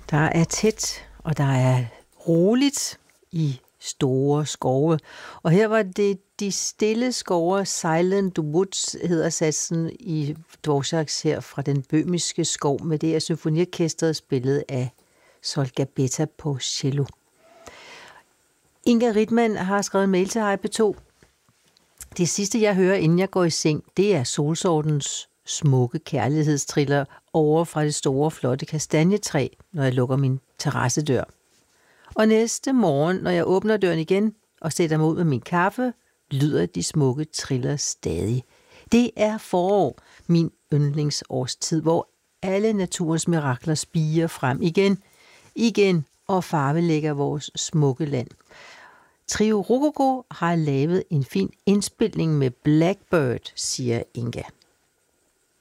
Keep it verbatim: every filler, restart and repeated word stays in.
Der er tæt, og der er roligt i store skove. Og her var det De stille skove, Silent Woods, hedder satsen i Dvořáks her fra den bøhmiske skov, med det her symfoniorkestret spillet af Sol Gabetta på cello. Inga Ritman har skrevet en mail til H P to. Det sidste, jeg hører, inden jeg går i seng, det er Solsortens smukke kærlighedstriller over fra det store, flotte kastanjetræ, når jeg lukker min terrassedør. Og næste morgen, når jeg åbner døren igen og sætter mig ud med min kaffe, lyder de smukke triller stadig. Det er forår, min yndlingsårstid, hvor alle naturens mirakler spiger frem igen, igen og farvelægger vores smukke land. Trio Rococo har lavet en fin indspilning med Blackbird, siger Inga.